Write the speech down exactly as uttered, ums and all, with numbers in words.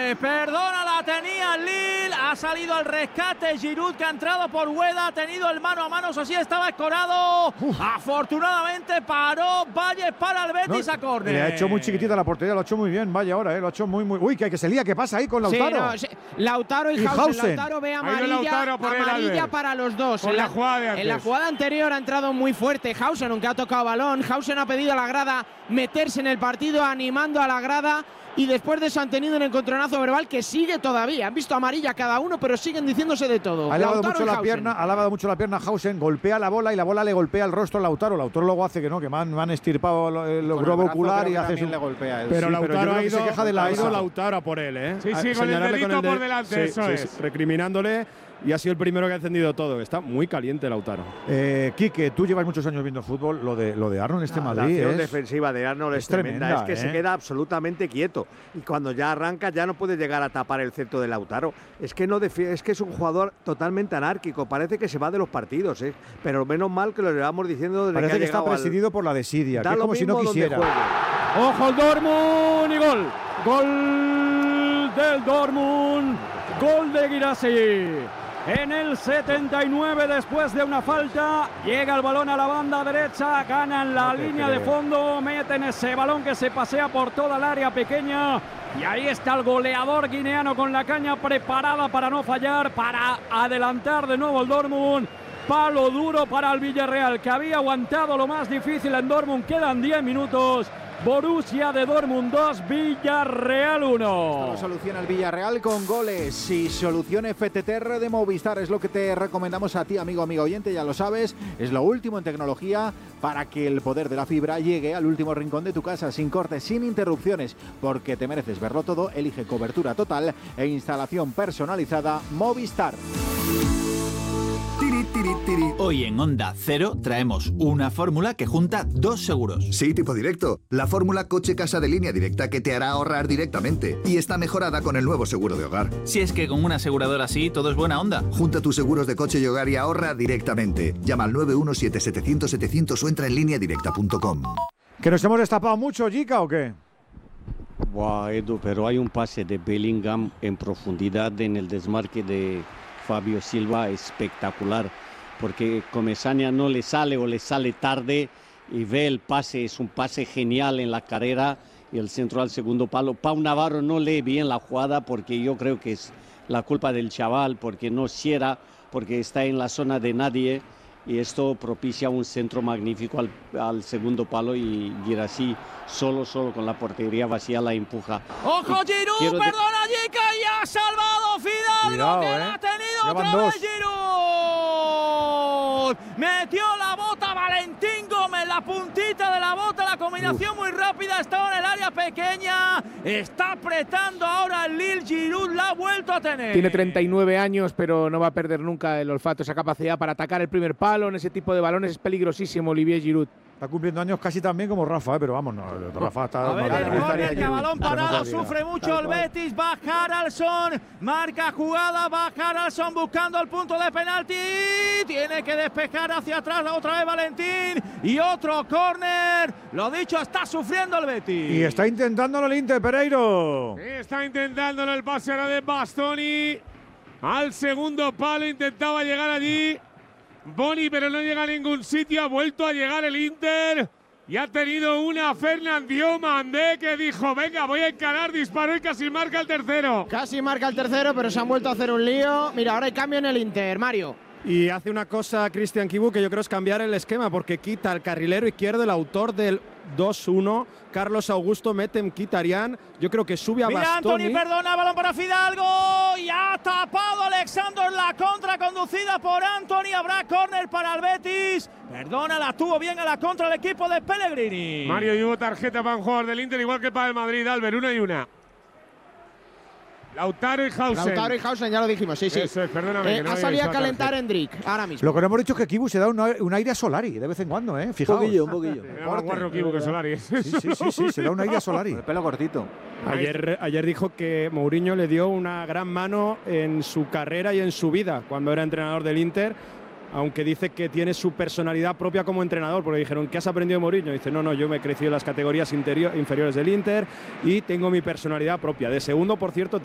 Gómez, perdona, la tenía Lille, ha salido al rescate Giroud, que ha entrado por Ueda, ha tenido el mano a mano, así estaba escorado. Uf. Afortunadamente paró Valles para el Betis, no, a córner. Le ha hecho muy chiquitita la portería, lo ha hecho muy bien, vaya ahora, eh, lo ha hecho muy, muy… Uy, que, que se lía, ¿qué pasa ahí con Lautaro? Sí, no, sí. Lautaro y, y Hausen. Hausen. Lautaro ve amarilla, Lautaro por amarilla él, para los dos. Por en, la la, jugada de antes. en la jugada anterior ha entrado muy fuerte Hausen, aunque ha tocado balón. Hausen ha pedido a la grada meterse en el partido, animando a la grada. Y después de eso han tenido un encontronazo verbal que sigue todavía. Han visto amarilla cada uno, pero siguen diciéndose de todo. Ha lavado mucho la pierna, ha lavado mucho la pierna Hausen, golpea la bola y la bola le golpea el rostro a Lautaro. Lautaro luego hace que no, que me han, me han estirpado el globo ocular y hace le golpea él. Pero sí, Lautaro pero ha ido, se queja de la ha ido Lautaro por él, ¿eh? Sí, sí, con el dedito con el de, por delante, sí, eso sí, es. Sí, recriminándole. Y ha sido el primero que ha encendido todo. Está muy caliente Lautaro. Eh, Quique, tú llevas muchos años viendo fútbol. Lo de, lo de Arnold este ah, Madrid. La acción es, defensiva de Arnold es, es tremenda. tremenda. Es que ¿eh? se queda absolutamente quieto. Y cuando ya arranca, ya no puede llegar a tapar el centro de Lautaro. Es que, no es, que es un jugador totalmente anárquico. Parece que se va de los partidos. ¿eh? Pero menos mal que lo llevamos diciendo desde Parece que, que está presidido al… por la desidia. Da que es como si no quisiera. Ojo el Dortmund y gol. Gol del Dortmund. Gol de Guirassy. En el setenta y nueve, después de una falta, llega el balón a la banda derecha, ganan la no línea creo. de fondo, meten ese balón que se pasea por toda el área pequeña. Y ahí está el goleador guineano con la caña preparada para no fallar, para adelantar de nuevo el Dortmund. Palo duro para el Villarreal, que había aguantado lo más difícil en Dortmund. Quedan diez minutos. Borussia de Dortmund dos, Villarreal uno. Esto lo soluciona el Villarreal con goles y solución F T T R de Movistar. Es lo que te recomendamos a ti, amigo, amigo oyente, ya lo sabes. Es lo último en tecnología para que el poder de la fibra llegue al último rincón de tu casa, sin cortes, sin interrupciones, porque te mereces verlo todo. Elige cobertura total e instalación personalizada Movistar. Tiri, tiri, tiri. Hoy en Onda Cero traemos una fórmula que junta dos seguros. Sí, tipo directo. La fórmula coche-casa de Línea Directa, que te hará ahorrar directamente. Y está mejorada con el nuevo seguro de hogar. Si es que con una aseguradora así todo es buena onda. Junta tus seguros de coche y hogar y ahorra directamente. Llama al nueve uno siete, setecientos, setecientos o entra en línea directa punto com. ¿Que nos hemos destapado mucho, Jica, o qué? Buah, Edu, pero hay un pase de Bellingham en profundidad en el desmarque de Fabio Silva espectacular, porque Comesaña no le sale o le sale tarde y ve el pase, es un pase genial en la carrera y el centro al segundo palo. Pau Navarro no lee bien la jugada porque yo creo que es la culpa del chaval, porque no cierra, porque está en la zona de nadie y esto propicia un centro magnífico al, al segundo palo y Guirassy solo, solo con la portería vacía la empuja. ¡Ojo Giroud! ¡Perdona Jica! ¡Y ha salvado Fidalgo! Cuidado, ¡Que eh. la ha tenido Ya otra van vez dos. Giroud! Metió la bota Valentín Gómez, la puntita de la bota, la combinación Uf. muy rápida, estaba en el área pequeña, está apretando ahora el Lille. Giroud la ha vuelto a tener. Tiene treinta y nueve años, pero no va a perder nunca el olfato, esa capacidad para atacar el primer palo en ese tipo de balones. Es peligrosísimo Olivier Giroud. Está cumpliendo años casi también como Rafa, ¿eh? Pero vamos, no, Rafa está… A ver, no, el no, córner, que a balón parado, no sufre mucho el Betis, va Haraldsson, marca jugada, va Haraldsson buscando el punto de penalti, tiene que despejar hacia atrás otra vez Valentín, y otro córner, lo dicho, está sufriendo el Betis. Y está intentándolo el Inter, Pereiro. Está intentándolo el pase ahora de Bastoni, al segundo palo, intentaba llegar allí Boni, pero no llega a ningún sitio. Ha vuelto a llegar el Inter y ha tenido una Fernandio Mandé que dijo, venga, voy a encarar, disparó y casi marca el tercero. Casi marca el tercero, pero se han vuelto a hacer un lío. Mira, ahora hay cambio en el Inter, Mario. Y hace una cosa Cristian Kibu que yo creo es cambiar el esquema, porque quita al carrilero izquierdo, el autor del dos uno, Carlos Augusto, mete Mkhitaryan. Yo creo que sube a Mira, Bastoni. Antony, perdona, balón para Fidalgo. Y ha tapado Alexander la contra conducida por Antony. Habrá córner para el Betis. Perdona, la tuvo bien a la contra el equipo de Pellegrini. Mario, y hubo tarjeta para un jugador del Inter, igual que para el Madrid, Albert, una y una. Lautaro y Hausen. Lautaro y Hausen, ya lo dijimos, sí, sí. Eso es, perdóname. Eh, que no ha había salido a visto calentar tarjeta. Endrick, ahora mismo. Lo que no hemos dicho es que Kibu se da un, un aire a Solari de vez en cuando, ¿eh? Fijaos. Un poquillo, un poquillo. Me da más guarro Kibu que Solari. Sí, sí, sí, sí, se da un aire a Solari. El pelo cortito. Ayer, ayer dijo que Mourinho le dio una gran mano en su carrera y en su vida cuando era entrenador del Inter, aunque dice que tiene su personalidad propia como entrenador, porque dijeron, ¿qué has aprendido de Mourinho? Dice, no, no, yo me he crecido en las categorías inferiores del Inter y tengo mi personalidad propia. De segundo, por cierto,